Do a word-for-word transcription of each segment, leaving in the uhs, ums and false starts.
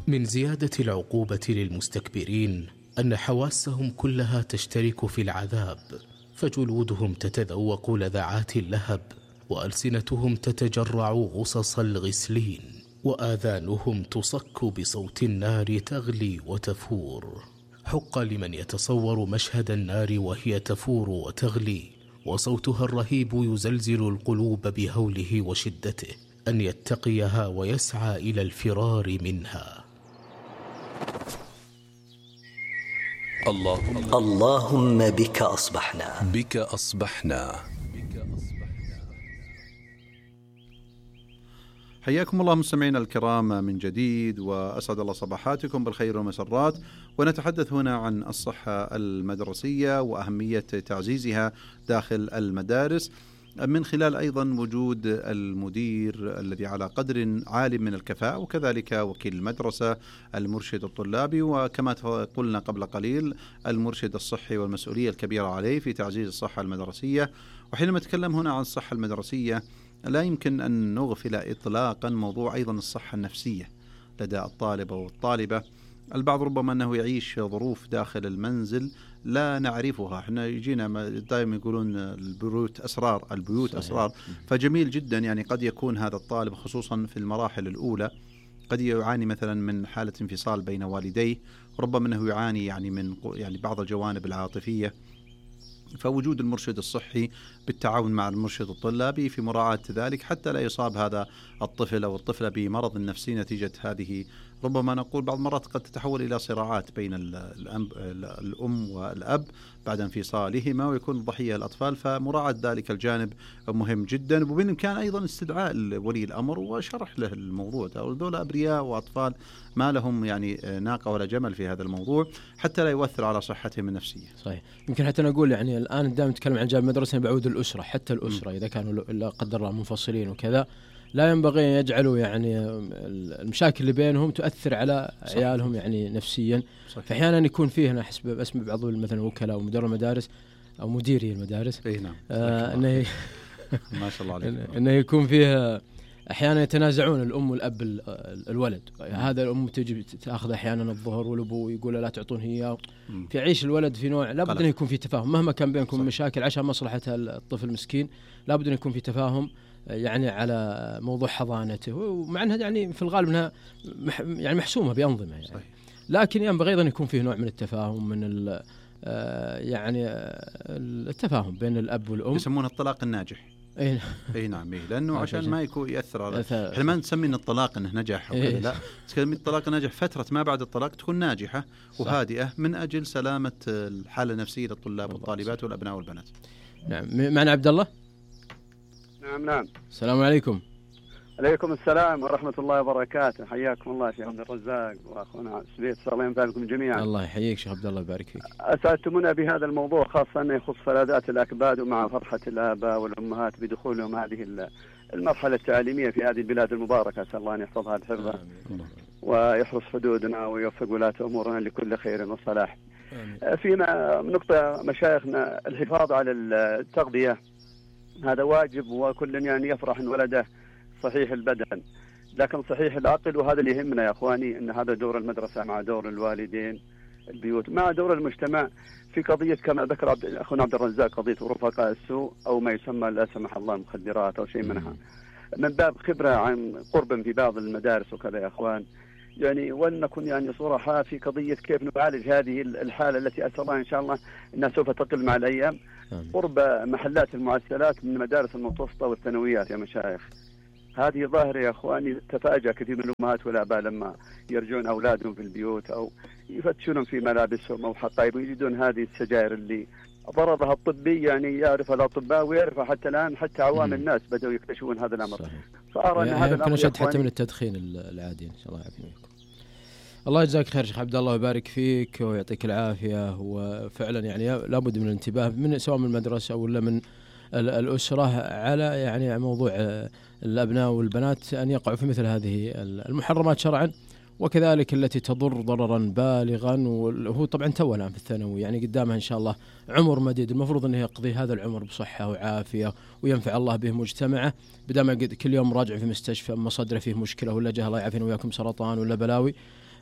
من زيادة العقوبة للمستكبرين أن حواسهم كلها تشترك في العذاب، فجلودهم تتذوق لذعات اللهب، وألسنتهم تتجرع غصص الغسلين، وآذانهم تصك بصوت النار تغلي وتفور. حق لمن يتصور مشهد النار وهي تفور وتغلي وصوتها الرهيب يزلزل القلوب بهوله وشدته أن يتقيها ويسعى إلى الفرار منها. اللهم اللهم بك أصبحنا بك أصبحنا. حياكم الله مستمعينا الكرام من جديد، وأسعد الله صباحاتكم بالخير والمسرات. ونتحدث هنا عن الصحة المدرسية وأهمية تعزيزها داخل المدارس، من خلال أيضا وجود المدير الذي على قدر عالي من الكفاءة، وكذلك وكيل المدرسة، المرشد الطلابي، وكما قلنا قبل قليل المرشد الصحي والمسؤولية الكبيرة عليه في تعزيز الصحة المدرسية. وحينما نتكلم هنا عن الصحة المدرسية لا يمكن أن نغفل إطلاقا موضوع أيضا الصحة النفسية لدى الطالب والطالبة. البعض ربما أنه يعيش ظروف داخل المنزل لا نعرفها، احنا يجينا دائما يقولون البيوت أسرار، البيوت أسرار. فجميل جدا يعني قد يكون هذا الطالب خصوصا في المراحل الأولى قد يعاني مثلا من حالة انفصال بين والديه، ربما أنه يعاني يعني من يعني بعض الجوانب العاطفية. فوجود المرشد الصحي بالتعاون مع المرشد الطلابي في مراعاة ذلك حتى لا يصاب هذا الطفل أو الطفلة بمرض نفسي نتيجة هذه، ربما نقول بعض المرات قد تتحول إلى صراعات بين الأم والأب بعد انفصالهما ويكون الضحية الأطفال. فمراعاة ذلك الجانب مهم جدا، وبالإمكان أيضا استدعاء ولي الأمر وشرح له الموضوع. دول أبرياء وأطفال ما لهم يعني ناقة ولا جمل في هذا الموضوع حتى لا يؤثر على صحتهم النفسية. صحيح. يمكن حتى نقول يعني الآن دائما نتكلم عن جانب المدرسة بعود الأسرة، حتى الأسرة م. إذا كانوا لا قدر الله منفصلين وكذا لا ينبغي أن يجعلوا يعني المشاكل اللي بينهم تؤثر على صح. عيالهم يعني نفسيا. فأحيانا يكون فيه، أنا أحسب أسمع بعض مثلا وكلاء ومدير المدارس أو مديري المدارس إيه نعم. آه إنه ما شاء الله عليك إنه يكون فيه أحيانا يتنازعون الأم والأب الولد. هذا الأم تجي تأخذ أحيانا الظهر والأبو يقول لا تعطون هي، في عيش الولد في نوع لابد أن يكون في تفاهم مهما كان بينكم صح. مشاكل عشان مصلحة الطفل المسكين لابد أن يكون في تفاهم يعني على موضوع حضانته، ومع أنها يعني في الغالب أنها مح يعني محسومة بأنظمة يعني صحيح. لكن ينبغي أيضا يكون فيه نوع من التفاهم من يعني التفاهم بين الأب والأم، يسمونه الطلاق الناجح. اي اي نعم إيه. لانه عشان ما يكون ياثر على احنا ما نسمي ان الطلاق انه نجح وكذا إيه. لا نسمي الطلاق الناجح فتره ما بعد الطلاق تكون ناجحه وهادئه من اجل سلامه الحاله النفسيه للطلاب والطالبات والابناء والبنات. نعم. معنا عبد الله. نعم نعم. السلام عليكم. عليكم السلام ورحمة الله وبركاته. حياكم الله شيخ عبد الرزاق وأخونا سبيت، صلى الله ينفع بكم جميعا. الله يحييك شيخ عبد الله يبارك فيك. أسعدتمونا بهذا الموضوع خاصة أنه يخص فلذات الأكباد ومع فرحة الآباء والأمهات بدخولهم هذه المرحلة التعليمية في هذه البلاد المباركة. أسأل الله أن يحفظها بحفظه ويحرص حدودنا ويوفق ولاة أمورنا لكل خير وصلاح. فيما نقطة مشايخنا الحفاظ على التغذية هذا واجب، وكل يعني يفرح أن ولده صحيح البدن لكن صحيح العقل، وهذا اللي يهمنا يا أخواني، أن هذا دور المدرسة مع دور الوالدين البيوت مع دور المجتمع في قضية كما ذكر عبد أخونا عبد الرزاق قضية رفقاء السوء أو ما يسمى لا سمح الله المخدرات أو شيء منها، من باب خبرة عن قرب في بعض المدارس وكذا يا أخوان. يعني ولنكن يعني صراحة في قضية كيف نعالج هذه الحالة التي أسأل الله إن شاء الله أنها سوف تقل مع الأيام قرب محلات المعسلات من المدارس المتوسطة والثانويات. يا مشايخ هذه ظاهرة يا أخواني تفاجأ كثير من الأمهات والآباء لما يرجعون أولادهم في البيوت أو يفتشونهم في ملابسهم أو حقائب ويجدون هذه السجائر اللي ضررها الطبي يعني يعرفها الأطباء ويعرفها حتى الآن حتى عوام الناس بدأوا يكتشفون هذا الأمر. فأرى أن هذا الأمر نشد حتى من التدخين العادي. إن شاء الله يعافيك. الله يجزاك خير شيخ عبد الله ويبارك فيك ويعطيك العافية. وفعلا يعني لابد من الانتباه من سواء من المدرسة ولا من الأسرة على يعني موضوع الأبناء والبنات أن يقعوا في مثل هذه المحرمات شرعا، وكذلك التي تضر ضررا بالغا. وهو طبعا تو الآن في الثانوي يعني قدامها إن شاء الله عمر مديد، المفروض أنه يقضي هذا العمر بصحة وعافية وينفع الله به مجتمعه، بدل ما كل يوم راجع في مستشفى أما صدره فيه مشكلة ولا جه الله يعافينا وياكم سرطان ولا بلاوي.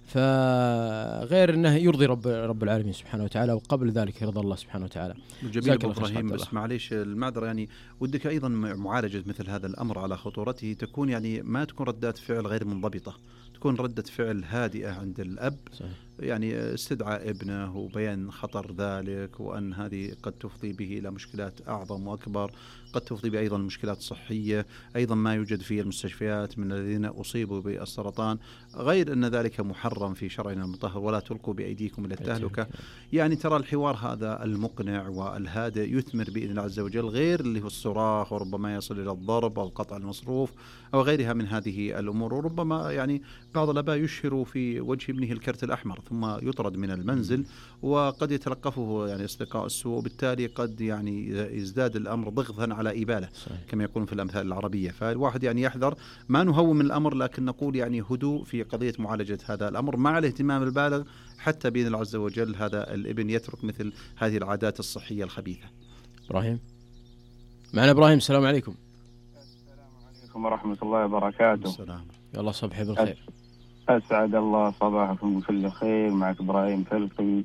فغير أنه يرضي رب رب العالمين سبحانه وتعالى، وقبل ذلك يرضى الله سبحانه وتعالى. جميل أبو إبراهيم، بس معليش المعذرة، يعني ودك أيضا معالجة مثل هذا الأمر على خطورته تكون يعني ما تكون ردات فعل غير منضبطة، تكون ردة فعل هادئة عند الأب. صحيح. يعني استدعاء ابنه وبيان خطر ذلك، وأن هذه قد تفضي به إلى مشكلات أعظم وأكبر، قد تفضي به أيضا مشكلات صحية، أيضا ما يوجد في المستشفيات من الذين أصيبوا بالسرطان، غير أن ذلك محرم في شرعنا المطهر، ولا تلقوا بأيديكم إلى التهلكة. يعني ترى الحوار هذا المقنع والهادئ يثمر بإذن الله عز وجل، غير اللي هو الصراخ وربما يصل إلى الضرب أو قطع المصروف أو غيرها من هذه الأمور. وربما يعني بعض الآباء يشهر في وجه ابنه الكرت الأحمر ثم يطرد من المنزل، وقد يتلقفه يعني أصدقاء السوء، وبالتالي قد يعني يزداد الأمر ضغطا على إبالة. صحيح. كما يقول في الأمثال العربية. فالواحد يعني يحذر، ما نهون من الأمر، لكن نقول يعني هدوء في قضية معالجة هذا الأمر مع الاهتمام البالغ، حتى بإذن الله عز وجل هذا الابن يترك مثل هذه العادات الصحية الخبيثة. إبراهيم معنا. إبراهيم السلام عليكم. السلام عليكم ورحمة الله وبركاته. السلام. يلا صبحي بالخير. أسعد الله صباحكم بكل خير. معك إبراهيم فلقي.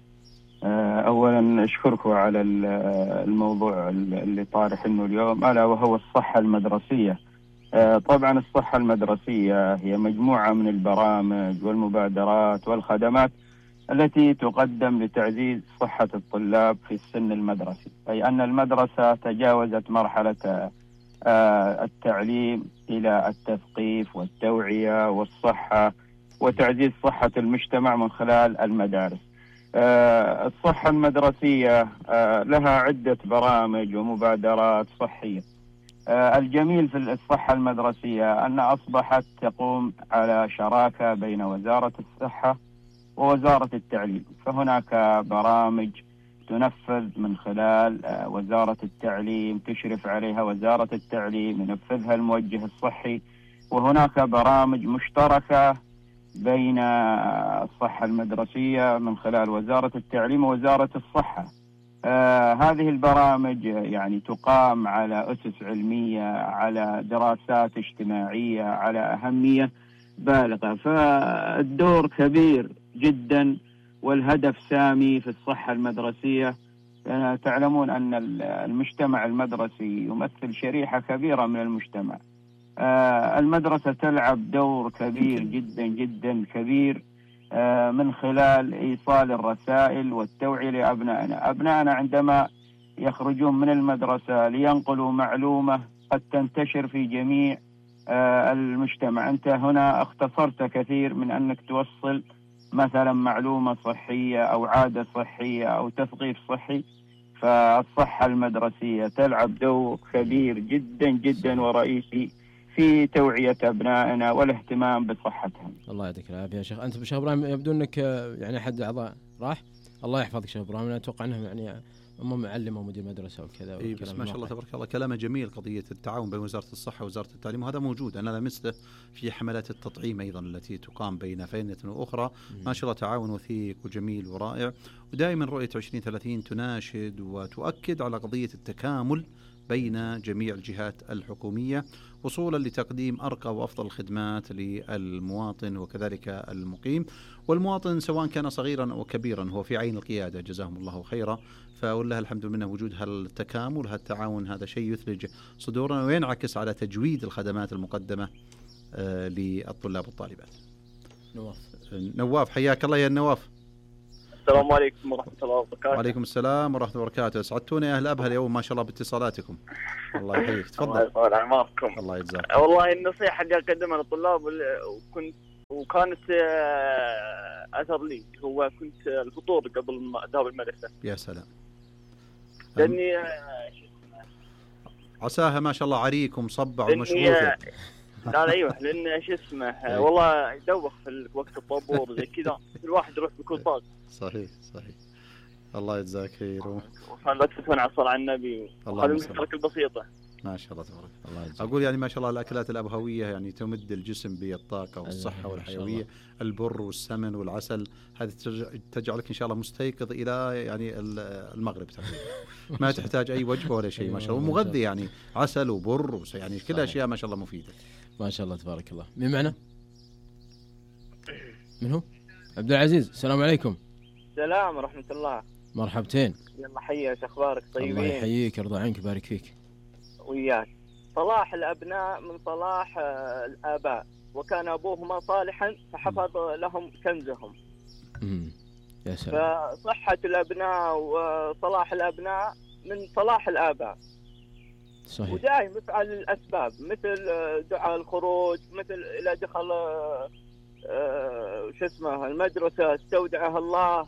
أولا أشكركم على الموضوع اللي طارح إنه اليوم، ألا وهو الصحة المدرسية. طبعا الصحة المدرسية هي مجموعة من البرامج والمبادرات والخدمات التي تقدم لتعزيز صحة الطلاب في السن المدرسي، أي أن المدرسة تجاوزت مرحلة التعليم إلى التثقيف والتوعية والصحة وتعزيز صحة المجتمع من خلال المدارس. الصحة المدرسية لها عدة برامج ومبادرات صحية. الجميل في الصحة المدرسية أن أصبحت تقوم على شراكة بين وزارة الصحة ووزارة التعليم، فهناك برامج تنفذ من خلال وزارة التعليم، تشرف عليها وزارة التعليم، ينفذها الموجه الصحي، وهناك برامج مشتركة بين الصحة المدرسية من خلال وزارة التعليم ووزارة الصحة. آه هذه البرامج يعني تقام على أسس علمية، على دراسات اجتماعية، على أهمية بالغة، فالدور كبير جدا والهدف سامي في الصحة المدرسية. آه تعلمون أن المجتمع المدرسي يمثل شريحة كبيرة من المجتمع. آه المدرسة تلعب دور كبير جدا جدا كبير آه من خلال إيصال الرسائل والتوعية لأبنائنا. أبنائنا عندما يخرجون من المدرسة لينقلوا معلومة قد تنتشر في جميع آه المجتمع. أنت هنا اختصرت كثير من أنك توصل مثلا معلومة صحية أو عادة صحية أو تثقيف صحي، فالصحة المدرسية تلعب دور كبير جدا جدا ورئيسي في توعية أبنائنا والاهتمام بصحتهم. الله يعطيك العافية يا شيخ. أنت بشيخ إبراهيم يبدو أنك يعني أحد أعضاء راح. الله يحفظك شيخ إبراهيم. أنا أتوقع أنه يعني أما معلم أو مدير مدرسة وكذا. إيه بس ما شاء الله تبارك الله كلامه جميل. قضية التعاون بين وزارة الصحة ووزارة التعليم وهذا موجود، أنا لمسته في حملات التطعيم أيضا التي تقام بين فينة وأخرى. ما شاء الله تعاون وثيق وجميل ورائع. ودائما رؤية عشرين ثلاثين تناشد وتؤكد على قضية التكامل بين جميع الجهات الحكومية وصولا لتقديم أرقى وأفضل الخدمات للمواطن وكذلك المقيم. والمواطن سواء كان صغيرا أو كبيرا هو في عين القيادة جزاهم الله خيرا. فولله الحمد لله وجود هالتكامل هالتعاون هذا شيء يثلج صدورنا وينعكس على تجويد الخدمات المقدمة آه للطلاب والطالبات. نواف نواف حياك الله يا نواف. السلام عليكم ورحمة الله وبركاته. وعليكم السلام ورحمة الله وبركاته. اسعدتونا يا أهل أبها اليوم ما شاء الله باتصالاتكم. الله يحييك. تفضل. الله يطول عمركم. الله يجزاك. والله النصيحة اللي أقدمها للطلاب وكنت وكانت أثر لي هو كنت الفطور قبل ذهاب المدرسة. يا سلام. لأني عساها ما شاء الله عريك ومصبع ومشغوفة. لا لا أيوه لأن شو اسمه والله يدوخ في وقت الطابور زي كذا الواحد يروح بكل طاقة. صحيح صحيح. الله يجزاك خير. وكان لا تنسون على الصلاة على النبي. هذه المشتركة البسيطة. ما شاء الله تبارك الله. أقول يعني ما شاء الله الأكلات الأبهوية يعني تمد الجسم بالطاقة والصحة والحيوية. البر والسمن والعسل هذه تجعلك إن شاء الله مستيقظ إلى يعني المغرب تقريبا. ما تحتاج أي وجبة ولا شيء ما شاء الله. مغذي يعني عسل وبر يعني كل أشياء ما شاء الله مفيدة. ما شاء الله تبارك الله. من معنا؟ من هو؟ عبد العزيز السلام عليكم. السلام ورحمة الله. مرحبتين. يلا حياك، أخبارك طيبين؟ الله يحييك، يرضى عنك، بارك فيك. وياك. صلاح الأبناء من صلاح الآباء، وكان أبوهما صالحا فحفظ لهم كنزهم. امم يا سلام. فصحة الأبناء وصلاح الأبناء من صلاح الآباء. صحيح. ودائما يفعل الأسباب، مثل دعاء الخروج، مثل إذا دخل شو اسمه المدرسة استودعها الله،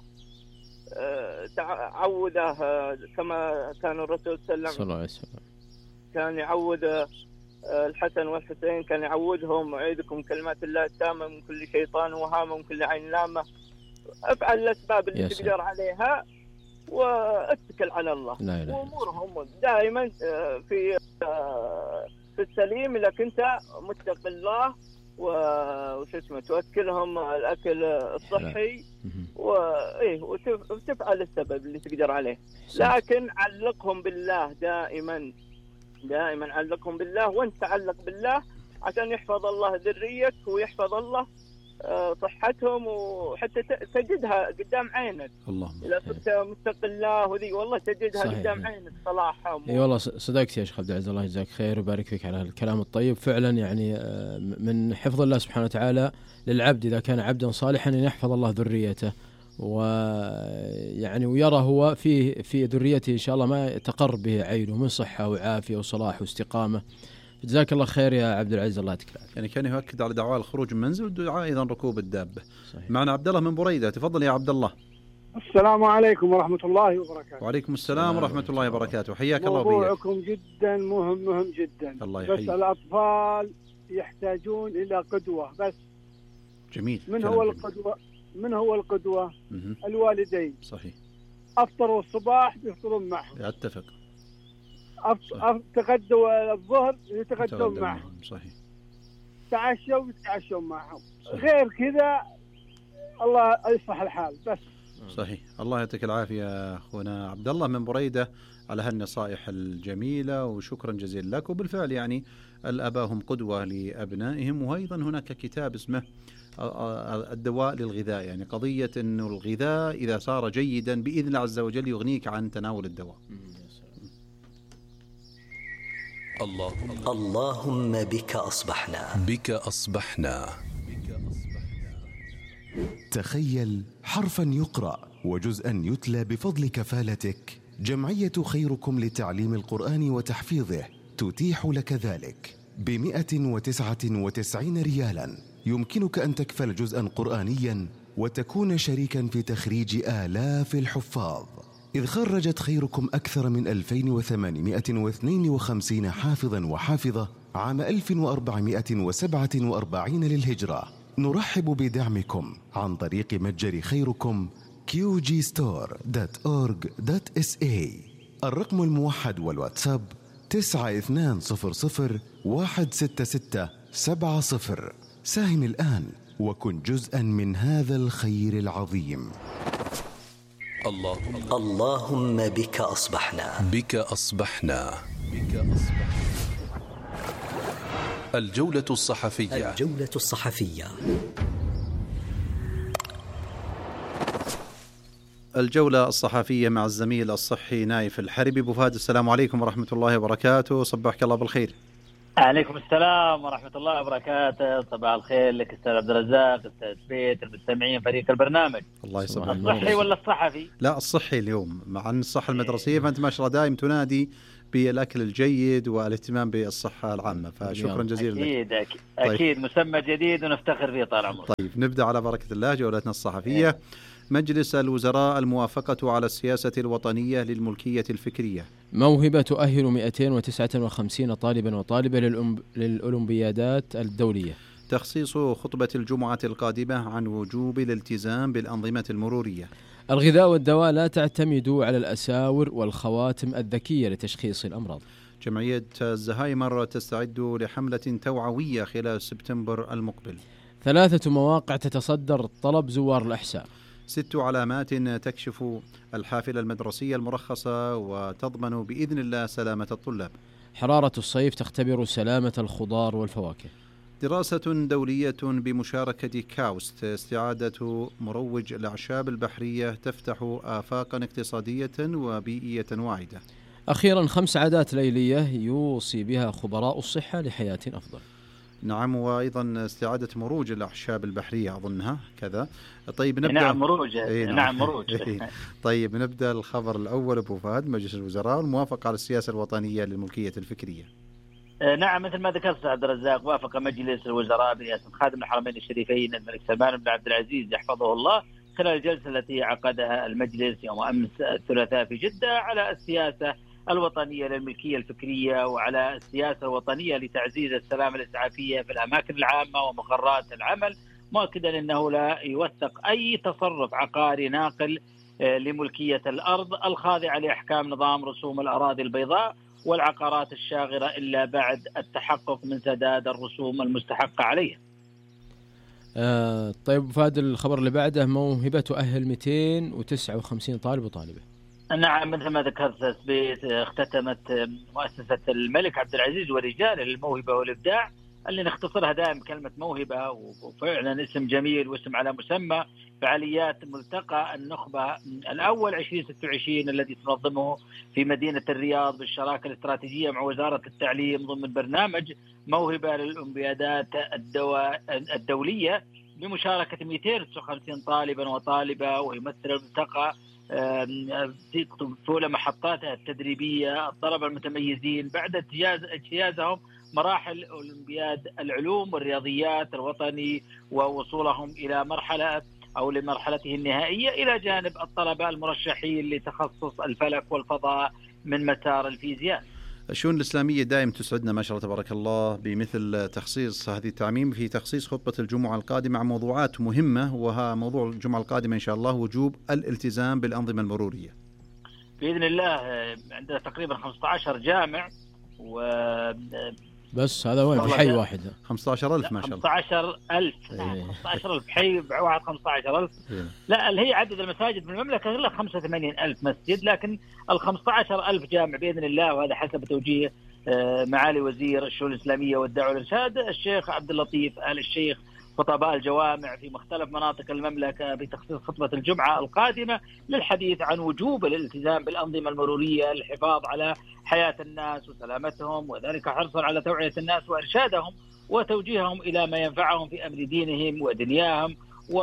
عوده كما كان الرسول صلى الله عليه وسلم كان يعود الحسن والحسين، كان يعودهم أعيذكم كلمات الله التامة من كل شيطان وهامة ومن كل عين لامة. افعل الأسباب اللي تقدر عليها واتكل على الله، وأمورهم دائما في في السليم إذا كنت متقي الله وش اسمه توكلهم الأكل الصحي وإيه وتفعل السبب اللي تقدر عليه. لكن علقهم بالله دائما، دائما علقهم بالله، وانت تعلق بالله عشان يحفظ الله ذريتك ويحفظ الله صحتهم، وحتى تجدها قدام عينك. اللهم إذا كنت متقي الله وذي والله تجدها صحيح. قدام عينك صلاحهم. اي والله صدقت يا شيخ عبد العزيز، الله يجزاك خير ويبارك فيك على الكلام الطيب. فعلا يعني من حفظ الله سبحانه وتعالى للعبد إذا كان عبدا صالحا أن يحفظ الله ذريته، ويعني ويرى هو في في ذريته إن شاء الله ما تقر به عينه من صحة وعافية وصلاح واستقامة. جزاك الله خير يا عبد العزيز، الله يعطيك العافية. يعني كان يؤكد على دعاء الخروج من المنزل ودعاء أيضا ركوب الدابة. صحيح. معنا عبد الله من بريدة، تفضل يا عبد الله. السلام عليكم ورحمة الله وبركاته. وعليكم السلام ورحمة الله وبركاته، حياك الله وبياك. موضوعكم جدا مهم مهم جدا. الله يحييك. بس الأطفال يحتاجون إلى قدوة بس. جميل. من هو القدوة؟ من هو القدوة؟ مه. الوالدين. صحيح. أفطروا الصباح يفطرون معهم. أتفق. تغدوا الظهر يتغدون معهم. صحيح. تعشوا يتعشون معهم. صحيح. غير كذا الله يصلح الحال بس. صحيح. الله يعطيك العافية أخونا عبد الله من بريدة على هالنصائح الجميلة، وشكرا جزيلا لك. وبالفعل يعني الآباء هم قدوة لأبنائهم. وأيضا هناك كتاب اسمه الدواء للغذاء، يعني قضية أنه الغذاء إذا صار جيدا بإذن الله عز وجل يغنيك عن تناول الدواء. اللهم اللهم بك أصبحنا بك أصبحنا. تخيل حرفا يقرأ وجزءا يتلى بفضل كفالتك. جمعية خيركم لتعليم القرآن وتحفيظه تتيح لك ذلك بمئة وتسعة وتسعين ريالا. يمكنك أن تكفل جزءا قرآنيا وتكون شريكا في تخريج آلاف الحفاظ، إذ خرجت خيركم أكثر من ألفين وثمانمئة واثنين وخمسين حافظا وحافظة عام ألف وأربعمئة وسبعة وأربعين للهجرة. نرحب بدعمكم عن طريق متجر خيركم كيو جي ستور دوت أورج دوت إس إيه. الرقم الموحد والواتساب تسعة اثنان صفر صفر واحد ستة ستة سبعة صفر. ساهم الآن وكن جزءا من هذا الخير العظيم. اللهم اللهم بك أصبحنا بك أصبحنا بك أصبحنا. الجولة الصحفية الجولة الصحفية الجولة الصحفية مع الزميل الصحي نايف الحربي. أبو فهد السلام عليكم ورحمة الله وبركاته، صبحك الله بالخير. عليكم السلام ورحمة الله وبركاته، صباح الخير لك أستاذ عبد الرزاق، أستاذ بيت، المستمعين، فريق البرنامج. الله يصبح الصحي ولا الصحفي؟ لا الصحي اليوم مع الصحة المدرسية، فأنت ما شاء الله دائم تنادي بالأكل الجيد والاهتمام بالصحة العامة، فشكرا جزيلا أكيد لك. أكيد, طيب. أكيد مسمى جديد ونفتخر فيه طال عمرك. طيب نبدأ على بركة الله جولتنا الصحفية. إيه. مجلس الوزراء الموافقة على السياسة الوطنية للملكية الفكرية. موهبة تؤهل مئتين وتسعة وخمسين طالبا وطالبة للأولمبيادات الدولية. تخصيص خطبة الجمعة القادمة عن وجوب الالتزام بالأنظمة المرورية. الغذاء والدواء لا تعتمد على الأساور والخواتم الذكية لتشخيص الأمراض. جمعية الزهايمر تستعد لحملة توعوية خلال سبتمبر المقبل. ثلاثة مواقع تتصدر طلب زوار الأحساء. ست علامات تكشف الحافلة المدرسية المرخصة وتضمن بإذن الله سلامة الطلاب. حرارة الصيف تختبر سلامة الخضار والفواكه. دراسة دولية بمشاركة كاوست استعادة مروج الأعشاب البحرية تفتح آفاقا اقتصادية وبيئية واعدة. أخيرا خمس عادات ليلية يوصي بها خبراء الصحة لحياة أفضل. نعم، وأيضا استعادة مروج الأعشاب البحرية أظنها كذا. طيب نبدأ. نعم مروج. إيه نعم. نعم مروج. طيب نبدأ الخبر الأول. أبو فهد، مجلس الوزراء الموافقة على السياسة الوطنية للملكية الفكرية. نعم، مثل ما ذكرت عبد الرزاق، وافق مجلس الوزراء برئاسة خادم الحرمين الشريفين الملك سلمان بن عبد العزيز يحفظه الله خلال الجلسة التي عقدها المجلس يوم أمس الثلاثاء في جدة على السياسة الوطنية للملكية الفكرية وعلى السياسة الوطنية لتعزيز السلامة الإسعافية في الأماكن العامة ومقرات العمل، مؤكدا أنه لا يوثق أي تصرف عقاري ناقل لملكية الأرض الخاضعة لأحكام نظام رسوم الأراضي البيضاء والعقارات الشاغرة إلا بعد التحقق من سداد الرسوم المستحقة عليها. آه طيب فهذا الخبر اللي بعده، موهبة تؤهل مئتين وتسعة وخمسين طالب وطالبة. نعم، مثل ما ذكرت تثبيت، اختتمت مؤسسة الملك عبد العزيز ورجال الموهبة والإبداع، اللي نختصرها دائما كلمة موهبة، وفعلا اسم جميل واسم على مسمى. فعاليات ملتقى النخبة الأول عشرين ستة وعشرين الذي تنظمه في مدينة الرياض بالشراكة الاستراتيجية مع وزارة التعليم ضمن برنامج موهبة للأولمبيادات الدولية بمشاركة مئتين وتسعة وخمسين طالبا وطالبة. ويمثل الملتقى في طول محطاتها التدريبية الطلبة المتميزين بعد اجتياز اجتيازهم مراحل أولمبياد العلوم والرياضيات الوطني ووصولهم إلى مرحلة أو لمرحلته النهائية، إلى جانب الطلبة المرشحين لتخصص الفلك والفضاء من مسار الفيزياء. الشؤون الإسلامية دائم تسعدنا ما شاء الله تبارك الله بمثل تخصيص هذه التعميم في تخصيص خطبة الجمعة القادمة عن موضوعات مهمة، وها موضوع الجمعة القادمة إن شاء الله وجوب الالتزام بالأنظمة المرورية. بإذن الله عندنا تقريبا خمسة عشر جامع و بس هذا وين في حي واحد خمسة عشر ألف ما شاء الله. خمسة عشر ألف خمسة عشر ألف حي واحد خمسة عشر ألف. لا اللي هي عدد المساجد في المملكة إلا خمسة وثمانين ألف مسجد، لكن ال خمسة عشر ألف جامع بإذن الله، وهذا حسب توجيه معالي وزير الشؤون الإسلامية والدعوة والإرشاد الشيخ عبد اللطيف آل الشيخ، خطباء الجوامع في مختلف مناطق المملكة بتخصيص خطبة الجمعة القادمة للحديث عن وجوب الالتزام بالأنظمة المرورية للحفاظ على حياة الناس وسلامتهم، وذلك حرصا على توعية الناس وإرشادهم وتوجيههم إلى ما ينفعهم في أمر دينهم ودنياهم.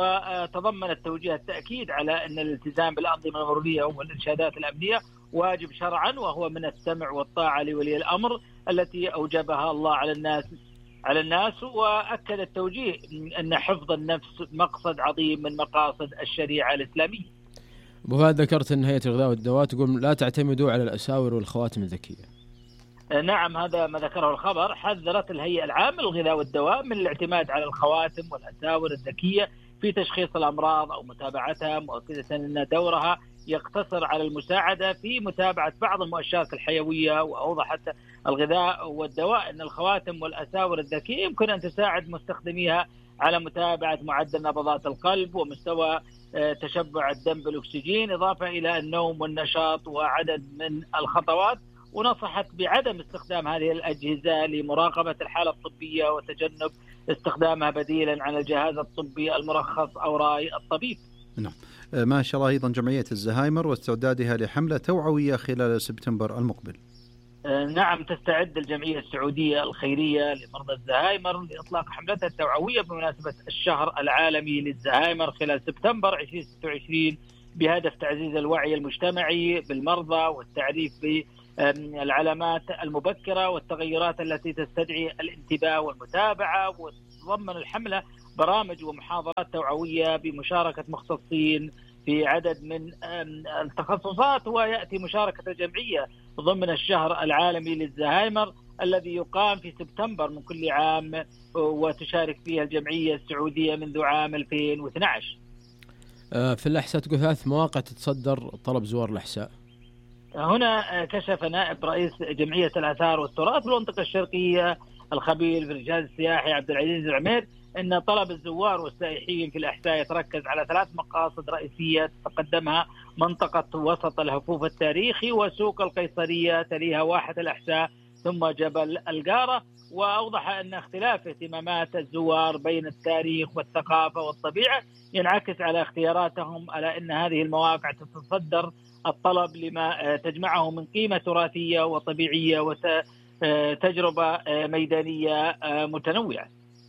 وتضمن التوجيه التأكيد على أن الالتزام بالأنظمة المرورية والإرشادات الأمنية واجب شرعا، وهو من السمع والطاعة لولي الأمر التي أوجبها الله على الناس على الناس. وأكد التوجيه أن حفظ النفس مقصد عظيم من مقاصد الشريعة الإسلامية. أبو فهد، ذكرت أن هيئة الغذاء والدواء تقول لا تعتمدوا على الأساور والخواتم الذكية. نعم، هذا ما ذكره الخبر. حذرت الهيئة العامة للغذاء والدواء من الاعتماد على الخواتم والأساور الذكية في تشخيص الأمراض أو متابعتها، مؤكدة أن دورها يقتصر على المساعدة في متابعة بعض المؤشرات الحيوية. وأوضحت الغذاء والدواء أن الخواتم والأساور الذكية يمكن أن تساعد مستخدميها على متابعة معدل نبضات القلب ومستوى تشبع الدم بالأكسجين، إضافة إلى النوم والنشاط وعدد من الخطوات. ونصحت بعدم استخدام هذه الأجهزة لمراقبة الحالة الطبية وتجنب استخدامها بديلا عن الجهاز الطبي المرخص أو رأي الطبيب. نعم، ما شاء الله. أيضا جمعية الزهايمر واستعدادها لحملة توعوية خلال سبتمبر المقبل. نعم، تستعد الجمعية السعودية الخيرية لمرضى الزهايمر لإطلاق حملتها التوعوية بمناسبة الشهر العالمي للزهايمر خلال سبتمبر عشرين ستة وعشرين بهدف تعزيز الوعي المجتمعي بالمرضى والتعريف بالعلامات المبكرة والتغيرات التي تستدعي الانتباه والمتابعة. وتضمن الحملة برامج ومحاضرات توعوية بمشاركة مختصين في عدد من التخصصات. ويأتي مشاركة الجمعية ضمن الشهر العالمي للزهايمر الذي يقام في سبتمبر من كل عام، وتشارك فيها الجمعية السعودية منذ عام ألفين واثني عشر. في الأحساء تقول ثلاث مواقع تتصدر طلب زوار الأحساء. هنا كشف نائب رئيس جمعية الآثار والتراث بالمنطقة الشرقية الخبير في الرجال السياحي عبد العزيز العمير أن طلب الزوار والسائحين في الأحساء يتركز على ثلاث مقاصد رئيسية تقدمها منطقة وسط الهفوف التاريخي وسوق القيصرية، تليها واحة الأحساء، ثم جبل القارة. وأوضح أن اختلاف اهتمامات الزوار بين التاريخ والثقافة والطبيعة ينعكس على اختياراتهم، على أن هذه المواقع تتصدر الطلب لما تجمعه من قيمة تراثية وطبيعية وتجربة ميدانية متنوعة.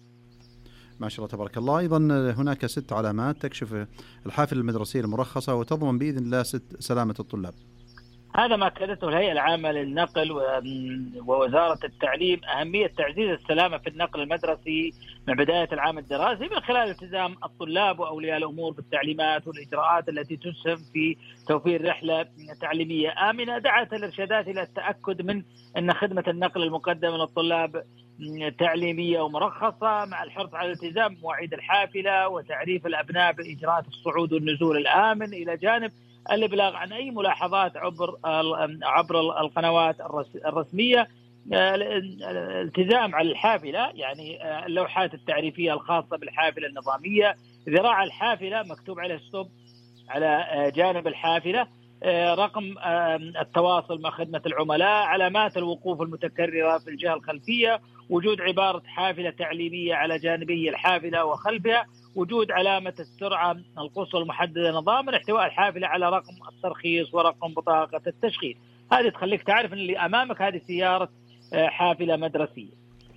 ما شاء الله تبارك الله. أيضا هناك ست علامات تكشف الحافلة المدرسية المرخصة وتضمن بإذن الله سلامة الطلاب. هذا ما أكدته الهيئة العامة للنقل ووزارة التعليم أهمية تعزيز السلامة في النقل المدرسي من بداية العام الدراسي من خلال التزام الطلاب وأولياء الأمور بالتعليمات والإجراءات التي تسهم في توفير رحلة تعليمية آمنة. دعت الإرشادات إلى التأكد من أن خدمة النقل المقدمة للطلاب تعليمية ومرخصة، مع الحرص على التزام مواعيد الحافلة وتعريف الأبناء بإجراءات الصعود والنزول الآمن، إلى جانب الإبلاغ عن أي ملاحظات عبر عبر القنوات الرسمية. الالتزام على الحافلة، يعني اللوحات التعريفية الخاصة بالحافلة النظامية، ذراع الحافلة مكتوب عليه ستوب على جانب الحافلة، رقم التواصل مع خدمة العملاء، علامات الوقوف المتكررة في الجهة الخلفية، وجود عبارة حافلة تعليمية على جانبي الحافلة وخلفها، وجود علامة السرعة القصوى المحددة نظاما، احتواء الحافلة على رقم الترخيص ورقم بطاقة التشغيل. هذه تخليك تعرف أن اللي أمامك هذه سيارة حافلة مدرسية.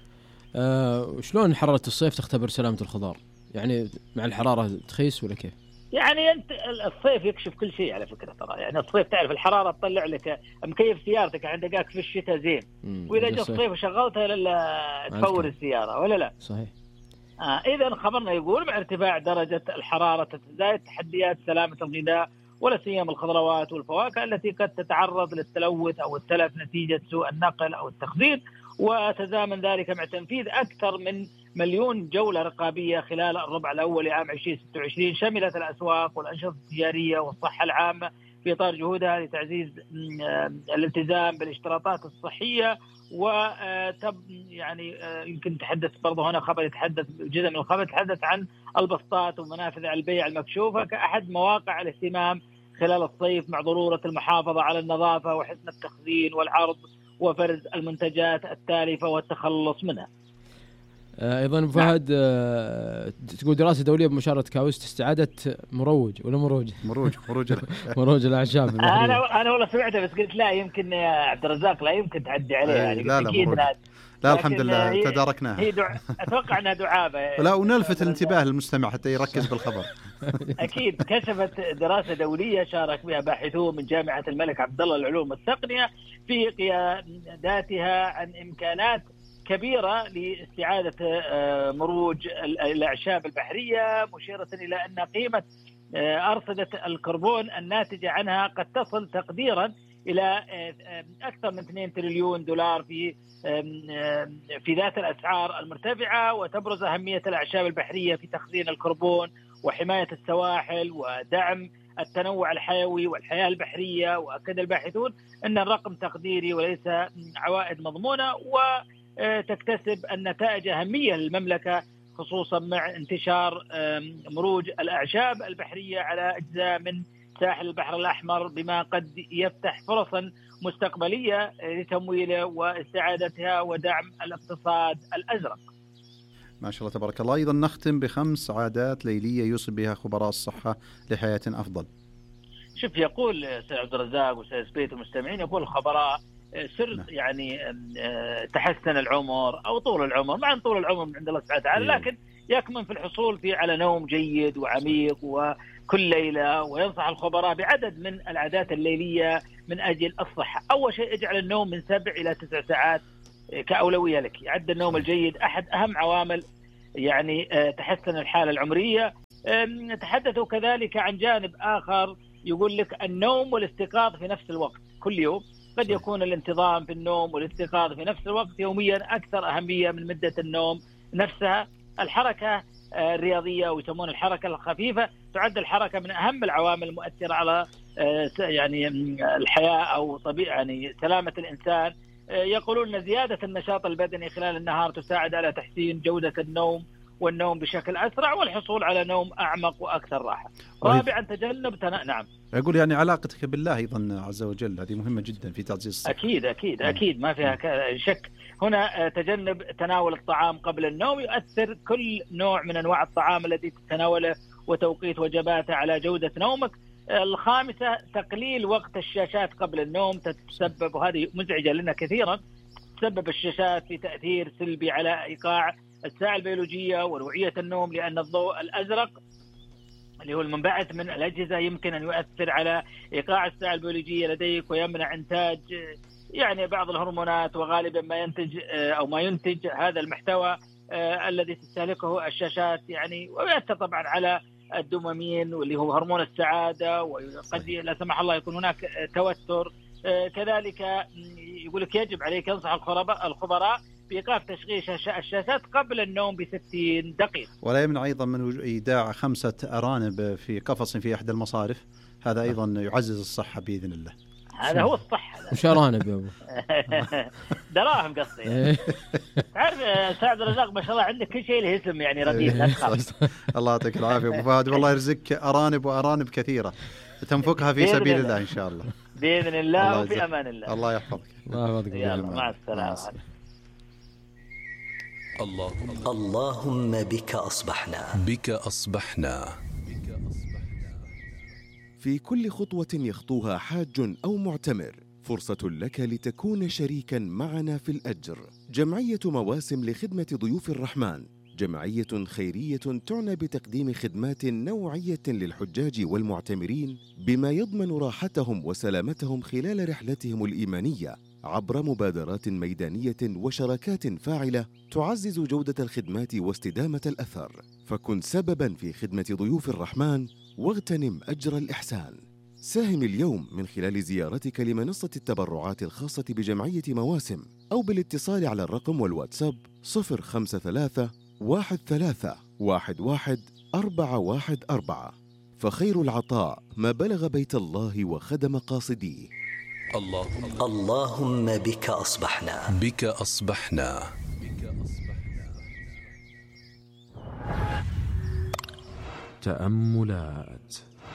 أه شلون حرارة الصيف تختبر سلامة الخضار؟ يعني مع الحرارة تخيس ولا كيف؟ يعني أنت الصيف يكشف كل شيء على فكرة ترى، يعني الصيف تعرف الحرارة تطلع لك مكيف سيارتك عندك في الشتاء زين، وإذا جاء الصيف وشغلتها للا تفور السيارة ولا لا؟ صحيح. آه إذا خبرنا يقول مع ارتفاع درجة الحرارة تتزايد تحديات سلامة الغذاء، ولا سيما الخضروات والفواكه التي قد تتعرض للتلوث أو التلف نتيجة سوء النقل أو التخزين. وتزامن ذلك مع تنفيذ أكثر من مليون جولة رقابية خلال الربع الأول لعام ألفين وستة وعشرين شملت الأسواق والأنشطة التجارية والصحة العامة في إطار جهودها لتعزيز الالتزام بالاشتراطات الصحية. وتب يعني يمكن نتحدث برضه هنا خبر يتحدث جزء من الخبر يتحدث عن البسطات ومنافذ البيع المكشوفة كأحد مواقع الاهتمام خلال الصيف، مع ضرورة المحافظة على النظافة وحسن التخزين والعرض وفرز المنتجات التالفة والتخلص منها. ايضا فهد آه تقول دراسه دوليه بمشاركه كاوست استعادت مروج ولا مروج مروج مروج مروج الاعشاب. انا انا والله سمعتها بس قلت لا يمكن يا عبد الرزاق لا يمكن تعدي عليه يعني. لا لا مروج. لا الحمد لله تداركناها. هي دع... اتوقع انها دعابه. لا ونلفت الانتباه للمستمع حتى يركز بالخبر. اكيد. كشفت دراسه دوليه شارك بها باحثون من جامعه الملك عبد الله للعلوم والتقنيه في قياداتها عن امكانات كبيرة لاستعادة مروج الأعشاب البحرية، مشيرة إلى أن قيمة أرصدة الكربون الناتجة عنها قد تصل تقديرا إلى أكثر من اثنين تريليون دولار في في ذات الأسعار المرتفعة. وتبرز أهمية الأعشاب البحرية في تخزين الكربون وحماية السواحل ودعم التنوع الحيوي والحياة البحرية. وأكد الباحثون أن الرقم تقديري وليس عوائد مضمونة، و تكتسب النتائج أهمية للمملكة خصوصا مع انتشار مروج الأعشاب البحرية على أجزاء من ساحل البحر الأحمر، بما قد يفتح فرصا مستقبلية لتمويله واستعادتها ودعم الاقتصاد الأزرق. ما شاء الله تبارك الله. أيضا نختم بخمس عادات ليلية يوصي بها خبراء الصحة لحياة أفضل. شوف يقول سيد عبد الرزاق وسيد بيت المستمعين، يقول الخبراء سر يعني تحسن العمر أو طول العمر، مع طول العمر من عند الله سبحانه وتعالى، لكن يكمن في الحصول فيه على نوم جيد وعميق وكل ليلة. وينصح الخبراء بعدد من العادات الليلية من أجل الصحة. أول شيء اجعل النوم من سبع إلى تسع ساعات كأولوية لك. يعد النوم الجيد أحد أهم عوامل يعني تحسن الحالة العمرية. تحدثوا كذلك عن جانب آخر، يقول لك النوم والاستيقاظ في نفس الوقت كل يوم. قد يكون الانتظام في النوم والاستيقاظ في نفس الوقت يوميا أكثر أهمية من مدة النوم نفسها. الحركة الرياضية ويسمون الحركة الخفيفة، تعد الحركة من أهم العوامل المؤثرة على يعني الحياة أو طبيعة يعني سلامة الإنسان. يقولون أن زيادة النشاط البدني خلال النهار تساعد على تحسين جودة النوم والنوم بشكل أسرع والحصول على نوم أعمق وأكثر راحة. رابعا تجنب تنا... نعم أقول يعني علاقتك بالله أيضا عز وجل هذه مهمة جدا في تعزيز الصحة. أكيد أكيد أكيد ما فيها شك. هنا تجنب تناول الطعام قبل النوم يؤثر كل نوع من أنواع الطعام الذي تتناوله وتوقيت وجباته على جودة نومك. الخامسة تقليل وقت الشاشات قبل النوم تتسبب، وهذه مزعجة لنا كثيرا، تسبب الشاشات في تأثير سلبي على إيقاع الساعة البيولوجية ونوعية النوم، لأن الضوء الأزرق اللي هو المنبعث من الأجهزة يمكن أن يؤثر على إيقاع الساعة البيولوجية لديك ويمنع إنتاج يعني بعض الهرمونات، وغالبا ما ينتج أو ما ينتج هذا المحتوى الذي تستهلكه الشاشات يعني، ويؤثر طبعا على الدوبامين واللي هو هرمون السعادة، وقد لا سمح الله يكون هناك توتر. كذلك يقول لك يجب عليك ينصح الخبراء بإيقاف تشغيل الشاشات قبل النوم بستين دقيقة. ولا يمنع أيضا من إيداع خمسة أرانب في قفص في إحدى المصارف، هذا أيضا يعزز الصحة بإذن الله. هذا هو الصحة. مش أرانب يا أبو دراهم قصدي يعني. تعرف سعد الرزاق ما شاء الله عندك كل شيء له اسم يعني رديء. الله يعطيك العافية أبو فهد، والله يرزقك أرانب وأرانب كثيرة تنفقها في سبيل الله إن شاء الله. بإذن الله وفي أمان الله. الله يحفظك. الله يحفظك. يلا مع السلامة. اللهم اللهم بك أصبحنا بك أصبحنا. في كل خطوة يخطوها حاج أو معتمر فرصة لك لتكون شريكا معنا في الأجر. جمعية مواسم لخدمة ضيوف الرحمن جمعية خيرية تعنى بتقديم خدمات نوعية للحجاج والمعتمرين بما يضمن راحتهم وسلامتهم خلال رحلتهم الإيمانية عبر مبادرات ميدانية وشراكات فاعلة تعزز جودة الخدمات واستدامة الأثر. فكن سبباً في خدمة ضيوف الرحمن واغتنم أجر الإحسان. ساهم اليوم من خلال زيارتك لمنصة التبرعات الخاصة بجمعية مواسم أو بالاتصال على الرقم والواتساب صفر خمسة ثلاثة واحد ثلاثة واحد واحد أربعة واحد أربعة. فخير العطاء ما بلغ بيت الله وخدم قاصديه. اللهم اللهم بك أصبحنا بك أصبحنا. تأملات.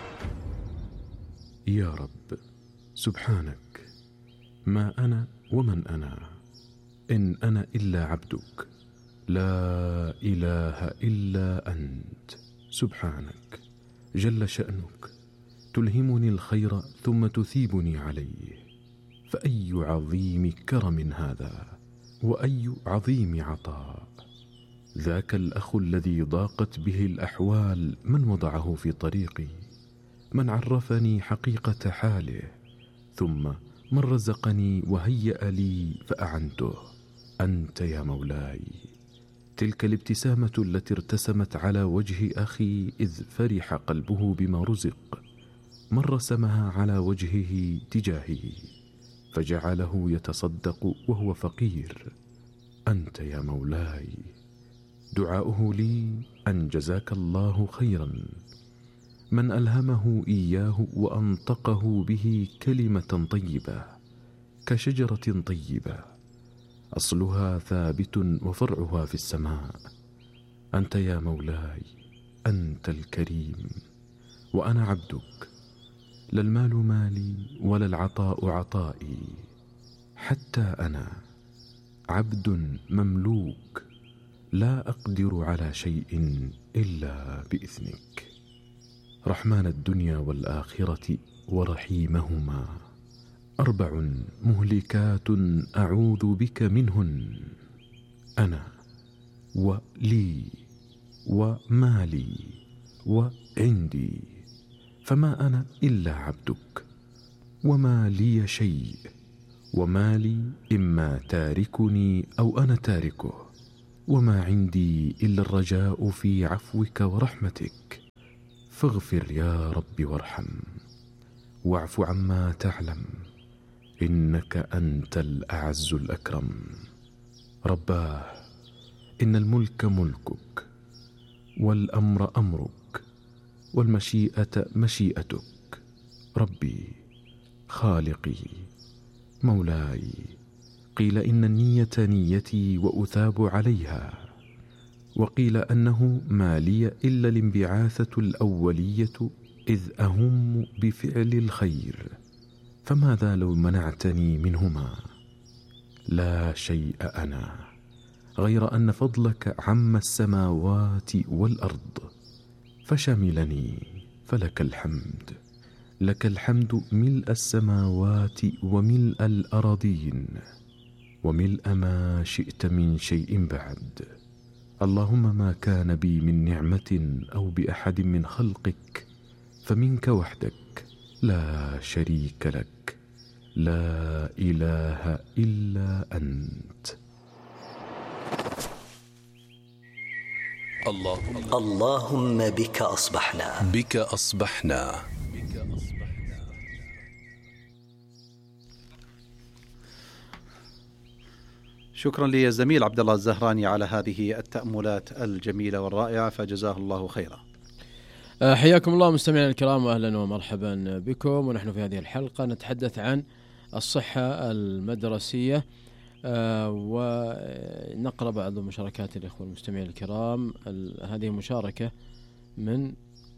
يا رب سبحانك، ما أنا ومن أنا، إن أنا إلا عبدك، لا إله إلا أنت. سبحانك جل شأنك، تلهمني الخير ثم تثيبني عليه، فأي عظيم كرم هذا، وأي عظيم عطاء. ذاك الأخ الذي ضاقت به الأحوال من وضعه في طريقي، من عرفني حقيقة حاله، ثم من رزقني وهيأ لي فأعنته. أنت يا مولاي. تلك الابتسامة التي ارتسمت على وجه أخي إذ فرح قلبه بما رزق، من رسمها على وجهه تجاهي فجعله يتصدق وهو فقير. أنت يا مولاي. دعاؤه لي أن جزاك الله خيرا، من ألهمه إياه وأنطقه به كلمة طيبة كشجرة طيبة أصلها ثابت وفرعها في السماء. أنت يا مولاي، أنت الكريم وأنا عبدك، لا المال مالي ولا العطاء عطائي، حتى أنا عبد مملوك لا أقدر على شيء إلا بإذنك. رحمن الدنيا والآخرة ورحيمهما، أربع مهلكات أعوذ بك منهن: أنا ولي ومالي وعندي، فما أنا إلا عبدك، وما لي شيء، ومالي إما تاركني أو أنا تاركه، وما عندي إلا الرجاء في عفوك ورحمتك، فاغفر يا رب وارحم، واعف عما تعلم، إنك أنت الأعز الأكرم. رباه، إن الملك ملكك، والأمر أمرك، والمشيئة مشيئتك. ربي خالقي مولاي، قيل إن النية نيتي وأثاب عليها، وقيل أنه ما لي إلا الانبعاثة الأولية إذ أهم بفعل الخير، فماذا لو منعتني منهما؟ لا شيء أنا غير أن فضلك عم السماوات والأرض فشملني، فلك الحمد. لك الحمد ملء السماوات وملء الأراضين وملء ما شئت من شيء بعد. اللهم ما كان بي من نعمة أو بأحد من خلقك فمنك وحدك، لا شريك لك، لا إله إلا أنت. اللهم اللهم بك أصبحنا بك أصبحنا شكرا للزميل عبد الله الزهراني على هذه التأملات الجميلة والرائعة، فجزاه الله خيرا. حياكم الله مستمعينا الكرام، واهلا ومرحبا بكم. ونحن في هذه الحلقة نتحدث عن الصحة المدرسية، آه ونقرأ بعض مشاركات الإخوة المستمعين الكرام. هذه مشاركة من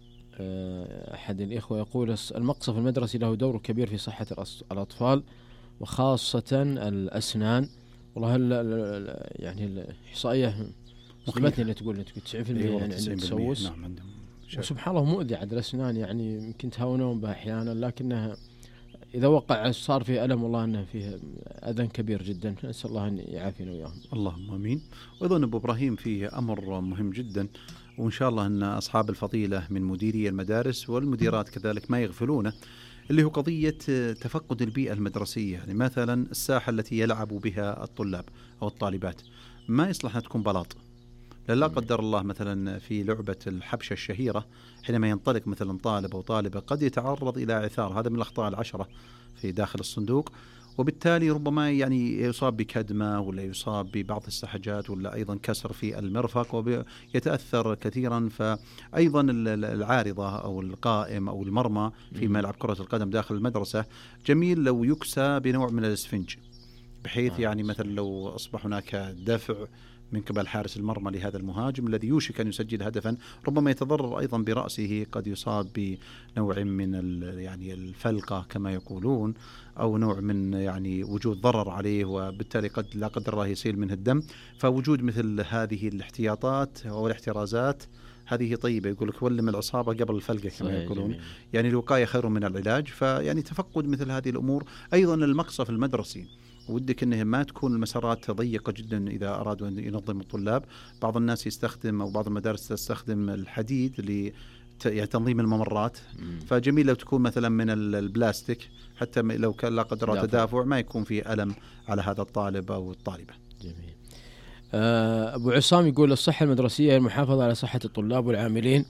آه أحد الإخوة يقول: المقصف المدرسي له دور كبير في صحة الأطفال وخاصة الأسنان. والله يعني الإحصائية مخيفتني اللي تقول أنت تسعين بالمئة يعني عندك تسوس. نعم، وسبحان الله مؤذي عند الأسنان، يعني يمكن تهاونون بها أحيانا، لكنها إذا وقع صار فيه ألم والله أنه فيه أذى كبير جدا. نسأل الله أن يعافينا وياهم. اللهم آمين. وأيضا أبو إبراهيم فيه أمر مهم جدا، وإن شاء الله أن أصحاب الفضيلة من مديري المدارس والمديرات كذلك ما يغفلونه، اللي هو قضية تفقد البيئة المدرسية. يعني مثلا الساحة التي يلعب بها الطلاب أو الطالبات ما يصلح أن تكون بلاط، لا قدر الله مثلا في لعبة الحبشة الشهيرة حينما ينطلق مثلا طالب أو طالبة قد يتعرض إلى عثار، هذا من الأخطاء العشرة في داخل الصندوق، وبالتالي ربما يعني يصاب بكدمة ولا يصاب ببعض السحجات ولا أيضا كسر في المرفق ويتأثر كثيرا. فأيضا العارضة أو القائم أو المرمى في ملعب كرة القدم داخل المدرسة جميل لو يكسى بنوع من الاسفنج، بحيث يعني مثلا لو أصبح هناك دفع من قبل حارس المرمى لهذا المهاجم الذي يوشك أن يسجل هدفا، ربما يتضرر أيضا برأسه، قد يصاب بنوع من يعني الفلقة كما يقولون، أو نوع من يعني وجود ضرر عليه، وبالتالي قد لا قدر الله يسيل منه الدم. فوجود مثل هذه الاحتياطات أو الاحترازات هذه طيبة. يقول لك ولم العصابة قبل الفلقة كما يقولون، جميل. يعني الوقاية خير من العلاج. فيعني تفقد مثل هذه الأمور. أيضا المقصف المدرسي ودك أنها ما تكون المسارات ضيقة جدا إذا أرادوا أن ينظموا الطلاب. بعض الناس يستخدم أو بعض المدارس تستخدم الحديد لتنظيم الممرات، فجميل لو تكون مثلا من البلاستيك حتى لو كان لا قدر الله تدافع ما يكون فيه ألم على هذا الطالب أو الطالبة. جميل. أبو عصام يقول: الصحة المدرسية هي المحافظة على صحة الطلاب والعاملين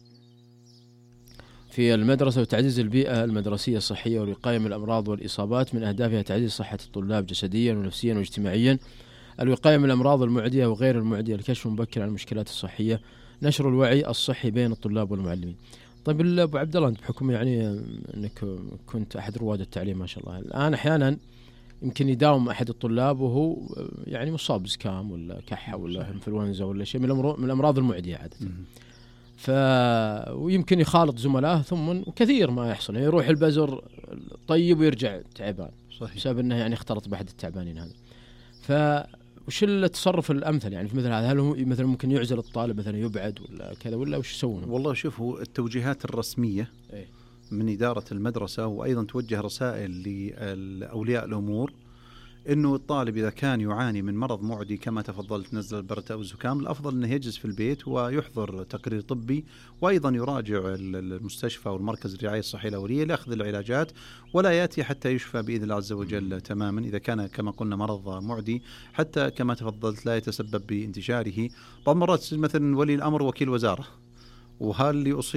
في المدرسة وتعزيز البيئة المدرسية الصحية والوقاية من الأمراض والإصابات. من أهدافها تعزيز صحة الطلاب جسديا ونفسيا واجتماعيا، الوقاية من الأمراض المعدية وغير المعدية، الكشف المبكر عن المشكلات الصحية، نشر الوعي الصحي بين الطلاب والمعلمين. طيب أبو عبد الله، أنت بحكم يعني أنك كنت أحد رواد التعليم ما شاء الله، الآن أحيانا يمكن يداوم أحد الطلاب وهو يعني مصاب بزكام ولا كحة ولا انفلونزا ولا شيء من الأمراض المعدية عادة، ف ويمكن يخالط زملائه، ثم كثير ما يحصل يعني يروح البزر طيب ويرجع تعبان، صحيح، بسبب انه يعني اختلط بأحد التعبانين هذا. فوش التصرف الامثل يعني في مثل هذا؟ هل هو مثلا ممكن يعزل الطالب مثلا يبعد ولا كذا، ولا وش يسوون؟ والله شوفوا التوجيهات الرسمية ايه؟ من إدارة المدرسة، وأيضا توجه رسائل لأولياء الأمور إنه الطالب إذا كان يعاني من مرض معدي كما تفضلت نزل البرد أو الزكام، الأفضل أنه يجلس في البيت ويحضر تقرير طبي، وأيضا يراجع المستشفى والمركز الرعاية الصحية الأولية لأخذ العلاجات، ولا يأتي حتى يشفى بإذن الله عز وجل تماما إذا كان كما قلنا مرض معدي، حتى كما تفضلت لا يتسبب بانتشاره. بعض المرات مثلا ولي الأمر وكيل وزارة، وهل يصيب